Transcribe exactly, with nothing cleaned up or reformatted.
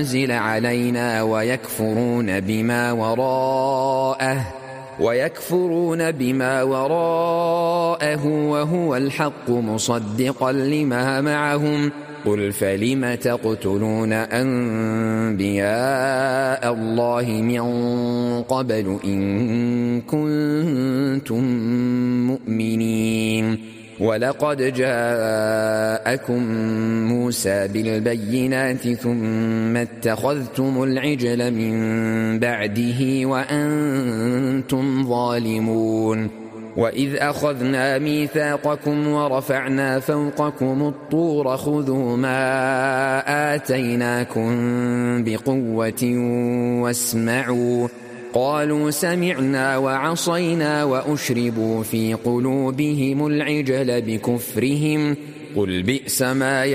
أنزل علينا ويكفرون بما وراءه ويكفرون بما وراءه وهو الحق مصدقا لما معهم قل فلم تقتلون أنبياء الله من قبل إن كنتم مؤمنين ولقد جاءكم موسى بالبينات ثم اتخذتم العجل من بعده وأنتم ظالمون وإذ أخذنا ميثاقكم ورفعنا فوقكم الطور خذوا ما آتيناكم بقوة واسمعوا قالوا سمعنا وعصينا وأشربوا في قلوبهم العجل بكفرهم قل بئس ما